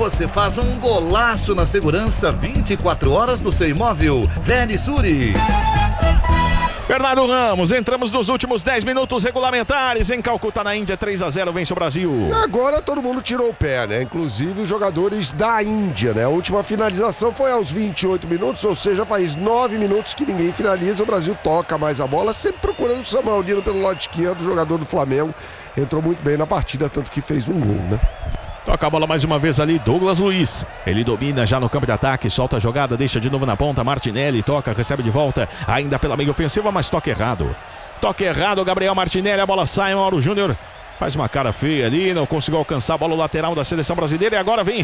você faz um golaço na segurança 24 horas no seu imóvel. Verisuri. Bernardo Ramos, entramos nos últimos 10 minutos regulamentares em Calcutá, na Índia. 3-0 vence o Brasil. E agora todo mundo tirou o pé, né? Inclusive os jogadores da Índia, né? A última finalização foi aos 28 minutos, ou seja, faz 9 minutos que ninguém finaliza. O Brasil toca mais a bola, sempre procurando o Samuel Nino pelo lado esquerdo. O jogador do Flamengo entrou muito bem na partida, tanto que fez um gol, né? Toca a bola mais uma vez ali, Douglas Luiz. Ele domina já no campo de ataque, solta a jogada, deixa de novo na ponta. Martinelli toca, recebe de volta, ainda pela meia ofensiva, mas toque errado. Toque errado, Gabriel Martinelli, a bola sai, Mauro Júnior faz uma cara feia ali, não conseguiu alcançar a bola lateral da seleção brasileira e agora vem.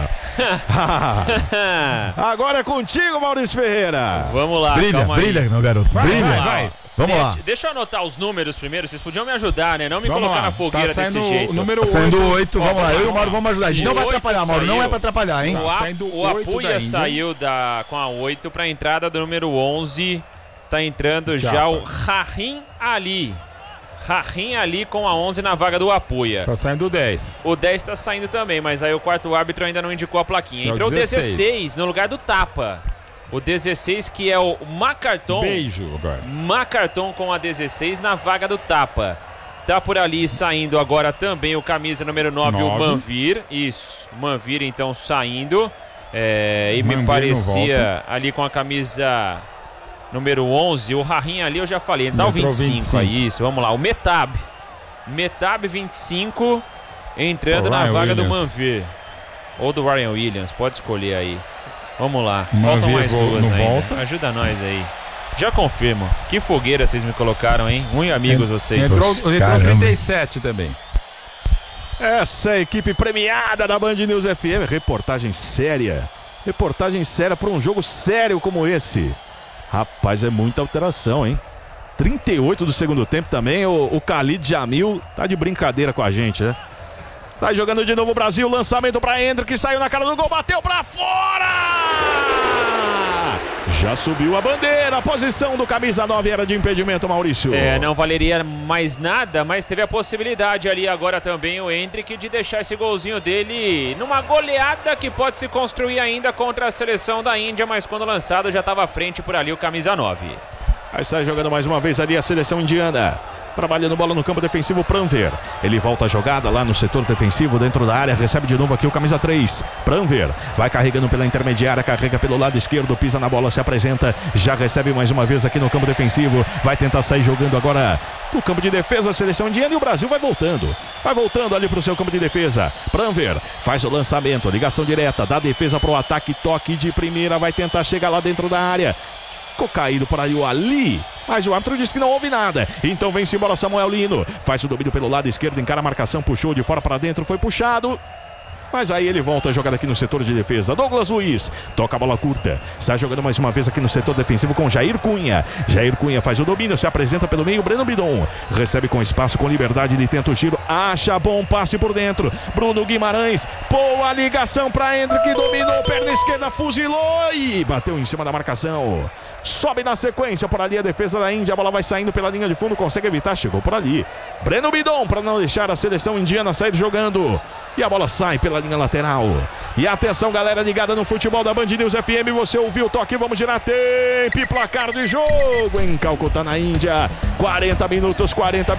Agora é contigo, Maurício Ferreira. Vamos lá, brilha, meu garoto. Brilha. Vai. Vamos lá. Deixa eu anotar os números primeiro, vocês podiam me ajudar, né? Não me colocar na fogueira desse jeito. Número 8. Saindo 8, vamos lá. Eu e o Mauro vamos ajudar. A gente não vai atrapalhar, Mauro. Não é pra atrapalhar, hein? O Apuia saiu com a 8 pra entrada do número 11. Tá entrando já o Rahim Ali. Rahim Ali com a 11 na vaga do Apuia. Tá saindo o 10. O 10 tá saindo também, mas aí o quarto árbitro ainda não indicou a plaquinha. Entrou o 16 no lugar do Tapa. O 16 que é o Macarton. Beijo agora. Macarton com a 16 na vaga do Tapa. Tá por ali saindo agora também o camisa número 9, o Manvir. Isso, Manvir então saindo. E me parecia ali com a camisa número 11, o Rahim ali eu já falei, ele tá o 25 aí, isso, vamos lá, o Metab 25 entrando na vaga do Manvir ou do Ryan Williams, pode escolher aí, vamos lá, faltam mais duas ainda, volta. Ajuda nós aí, já confirmo, que fogueira vocês me colocaram, hein, muito amigos vocês. Entrou 37 também. Essa é a equipe premiada da Band News FM, reportagem séria para um jogo sério como esse. Rapaz, é muita alteração, hein? 38 do segundo tempo também. O Khalid Jamil tá de brincadeira com a gente, né? Tá jogando de novo o Brasil. Lançamento pra Hendrick, saiu na cara do gol, bateu pra fora! Já subiu a bandeira. A posição do camisa 9 era de impedimento, Maurício. Não valeria mais nada, mas teve a possibilidade ali agora também o Hendrick de deixar esse golzinho dele numa goleada que pode se construir ainda contra a seleção da Índia, mas quando lançado já estava à frente por ali o camisa 9. Aí sai jogando mais uma vez ali a seleção indiana. Trabalhando bola no campo defensivo, Pranver. Ele volta a jogada lá no setor defensivo, dentro da área. Recebe de novo aqui o camisa 3. Pranver vai carregando pela intermediária, carrega pelo lado esquerdo, pisa na bola, se apresenta. Já recebe mais uma vez aqui no campo defensivo. Vai tentar sair jogando agora no campo de defesa a seleção indiana e o Brasil vai voltando. Vai voltando ali pro seu campo de defesa. Pranver faz o lançamento, ligação direta, dá defesa pro ataque, toque de primeira. Vai tentar chegar lá dentro da área. Ficou caído por aí o Ali, mas o árbitro disse que não houve nada. Então vem-se embora Samuel Lino. Faz o domínio pelo lado esquerdo, encara a marcação, puxou de fora para dentro, foi puxado. Mas aí ele volta a jogada aqui no setor de defesa. Douglas Luiz toca a bola curta. Está jogando mais uma vez aqui no setor defensivo com Jair Cunha. Jair Cunha faz o domínio, se apresenta pelo meio. Breno Bidon recebe com espaço, com liberdade. Ele tenta o giro, acha bom passe por dentro. Bruno Guimarães, boa ligação para Hendrick, dominou, perna esquerda, fuzilou e bateu em cima da marcação. Sobe na sequência por ali a defesa da Índia. A bola vai saindo pela linha de fundo, consegue evitar, chegou por ali. Breno Bidon para não deixar a seleção indiana sair jogando. E a bola sai pela linha lateral. E atenção, galera ligada no futebol da Band News FM. Você ouviu o toque, vamos girar tempo e placar de jogo em Calcutá, na Índia. 40 minutos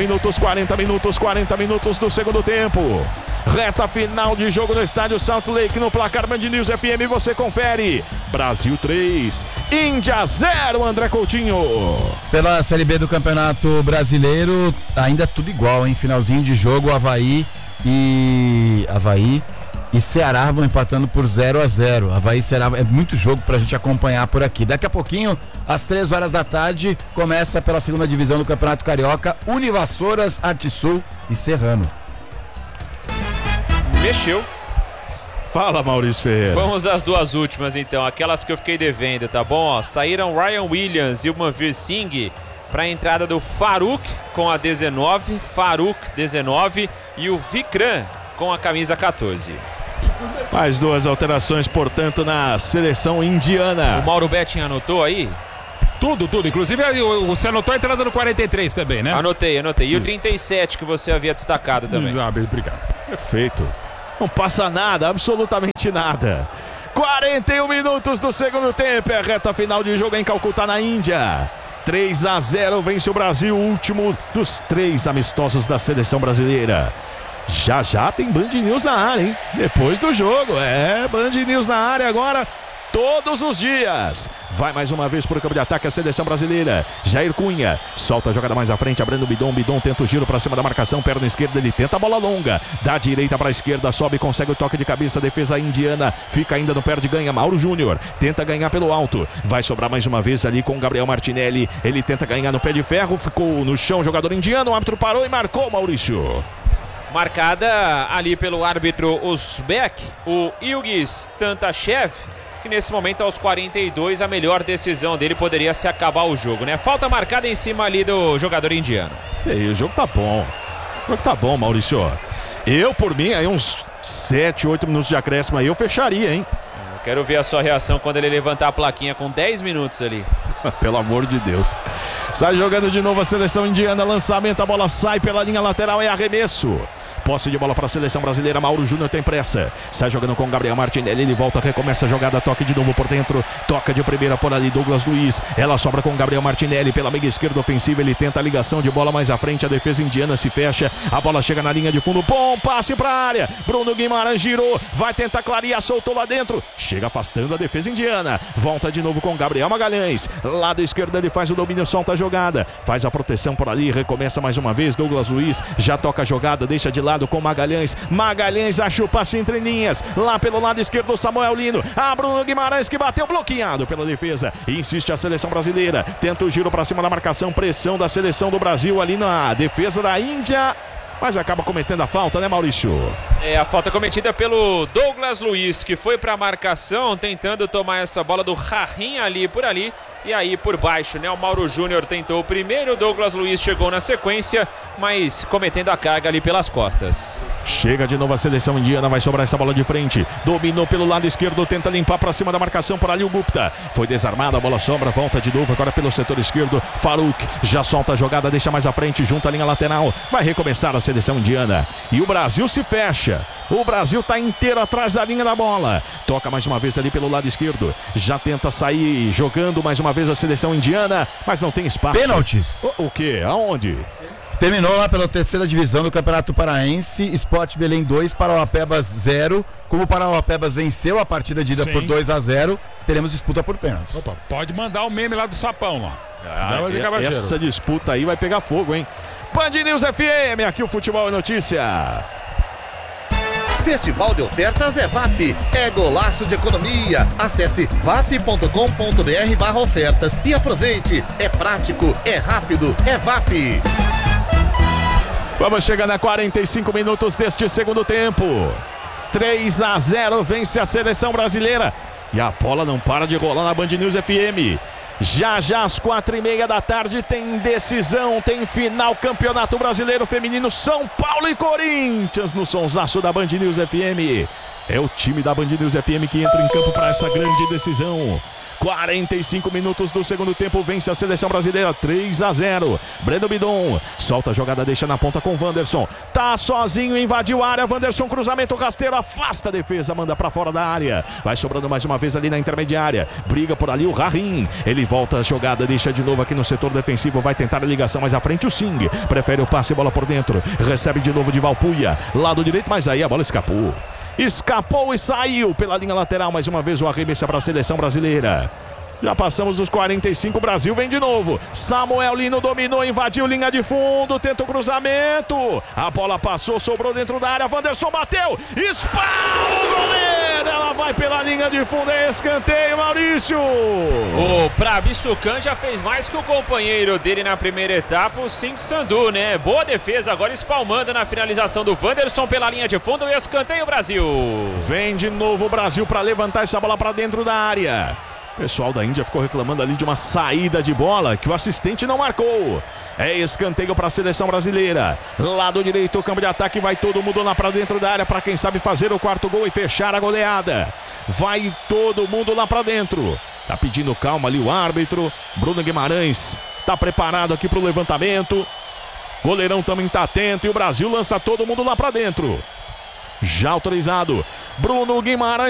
do segundo tempo. Reta final de jogo no estádio Salt Lake, no placar Band News FM. Você confere. Brasil 3, Índia 0, André Coutinho. Pela Série B do Campeonato Brasileiro, ainda tudo igual, hein? Finalzinho de jogo, Avaí e Ceará vão empatando por 0-0. Avaí e Ceará é muito jogo pra gente acompanhar por aqui. Daqui a pouquinho, às 3 horas da tarde, começa pela segunda divisão do Campeonato Carioca, Univassouras, Artisul e Serrano. Mexeu. Fala, Maurício Ferreira. Vamos às duas últimas então, aquelas que eu fiquei devendo, tá bom? Saíram Ryan Williams e o Manvir Singh para a entrada do Faruk com a 19, Faruk 19 e o Vikram com a camisa 14. Mais duas alterações, portanto, na seleção indiana. O Mauro Betting anotou aí? Tudo. Inclusive, você anotou a entrada no 43 também, né? Anotei. E o 37 que você havia destacado também. Exato, obrigado. Perfeito. Não passa nada, absolutamente nada. 41 minutos do segundo tempo, é a reta final de jogo em Calcutá, na Índia. 3-0 vence o Brasil, último dos 3 amistosos da seleção brasileira. Já tem Band News na área, hein? Depois do jogo, Band News na área agora, todos os dias. Vai mais uma vez por campo de ataque a seleção brasileira. Jair Cunha solta a jogada mais à frente, abrindo o Bidon tenta o giro para cima da marcação, perna esquerda, ele tenta a bola longa, da direita para a esquerda, sobe, consegue o toque de cabeça, defesa indiana, fica ainda no perde, ganha Mauro Júnior, tenta ganhar pelo alto, vai sobrar mais uma vez ali com o Gabriel Martinelli, ele tenta ganhar no pé de ferro, ficou no chão o jogador indiano, o árbitro parou e marcou, Maurício. Marcada ali pelo árbitro uzbek, o Ilgiz Tantashev, que nesse momento, aos 42, a melhor decisão dele poderia se acabar o jogo, né? Falta marcada em cima ali do jogador indiano. E aí, o jogo tá bom. O jogo tá bom, Maurício. Eu, por mim, aí uns 7, 8 minutos de acréscimo aí, eu fecharia, hein? Eu quero ver a sua reação quando ele levantar a plaquinha com 10 minutos ali. Pelo amor de Deus. Sai jogando de novo a seleção indiana, lançamento, a bola sai pela linha lateral, é arremesso. Posse de bola para a seleção brasileira, Mauro Júnior tem pressa, sai jogando com Gabriel Martinelli, ele volta, recomeça a jogada, toque de novo por dentro, toca de primeira por ali Douglas Luiz, ela sobra com Gabriel Martinelli pela meia esquerda ofensiva, ele tenta a ligação de bola mais à frente, a defesa indiana se fecha, a bola chega na linha de fundo, bom passe para a área, Bruno Guimarães girou, vai tentar clarear, soltou lá dentro, chega afastando a defesa indiana, volta de novo com Gabriel Magalhães, lado esquerdo ele faz o domínio, solta a jogada, faz a proteção por ali, recomeça mais uma vez, Douglas Luiz já toca a jogada, deixa de lado com Magalhães acha o passe entre linhas, lá pelo lado esquerdo Samuel Lino, a Bruno Guimarães que bateu bloqueado pela defesa, insiste a seleção brasileira, tenta o giro para cima da marcação, pressão da seleção do Brasil ali na defesa da Índia, mas acaba cometendo a falta, né, Maurício? É a falta cometida pelo Douglas Luiz, que foi para a marcação, tentando tomar essa bola do Rahim ali por ali, e aí por baixo, né? O Mauro Júnior tentou o primeiro, o Douglas Luiz chegou na sequência, mas cometendo a carga ali pelas costas. Chega de novo a seleção indiana, vai sobrar essa bola de frente, dominou pelo lado esquerdo, tenta limpar para cima da marcação por ali o Gupta, foi desarmado, a bola sobra, volta de novo agora pelo setor esquerdo, Farouk já solta a jogada, deixa mais à frente, junta a linha lateral, vai recomeçar a seleção indiana, e o Brasil se fecha, o Brasil está inteiro atrás da linha da bola, toca mais uma vez ali pelo lado esquerdo, já tenta sair jogando mais uma vez a seleção indiana, mas não tem espaço. Pênaltis. O quê? Aonde? Terminou lá pela terceira divisão do Campeonato Paraense, Sport Belém 2, Parauapebas 0. Como o Parauapebas venceu a partida de ida por 2-0, teremos disputa por pênaltis. Opa, pode mandar o meme lá do Sapão, ó. Essa disputa aí vai pegar fogo, hein? Band News FM, aqui o Futebol é Notícia. Festival de ofertas é VAP, é golaço de economia. Acesse vap.com.br/ofertas e aproveite. É prático, é rápido, é VAP. Vamos chegando a 45 minutos deste segundo tempo. 3-0 vence a seleção brasileira. E a bola não para de rolar na Band News FM. Já às 4:30 da tarde tem decisão, tem final Campeonato Brasileiro Feminino, São Paulo e Corinthians no sonsaço da Band News FM. É o time da Band News FM que entra em campo para essa grande decisão. 45 minutos do segundo tempo, vence a seleção brasileira 3-0. Breno Bidon solta a jogada, deixa na ponta com Wanderson. Tá sozinho, invadiu a área. Wanderson, cruzamento rasteiro, afasta a defesa, manda pra fora da área. Vai sobrando mais uma vez ali na intermediária. Briga por ali o Rahim. Ele volta a jogada, deixa de novo aqui no setor defensivo. Vai tentar a ligação mais à frente. O Singh prefere o passe, bola por dentro. Recebe de novo de Valpuia. Lado direito, mas aí a bola escapou. Escapou e saiu pela linha lateral. Mais uma vez o arremesso para a seleção brasileira. Já passamos dos 45, o Brasil vem de novo. Samuel Lino dominou, invadiu linha de fundo, tenta o cruzamento. A bola passou, sobrou dentro da área. Wanderson bateu, espalma o goleiro. Ela vai pela linha de fundo, é escanteio, Maurício. O Prabissucan já fez mais que o companheiro dele na primeira etapa, o Singh Sandhu, né? Boa defesa, agora espalmando na finalização do Wanderson pela linha de fundo e escanteio, Brasil. Vem de novo o Brasil para levantar essa bola para dentro da área. O pessoal da Índia ficou reclamando ali de uma saída de bola que o assistente não marcou. É escanteio para a seleção brasileira. Lado direito, o campo de ataque, vai todo mundo lá para dentro da área para quem sabe fazer o quarto gol e fechar a goleada. Vai todo mundo lá para dentro. Tá pedindo calma ali o árbitro. Bruno Guimarães tá preparado aqui para o levantamento. Goleirão também tá atento e o Brasil lança todo mundo lá para dentro. Já autorizado. Bruno Guimarães.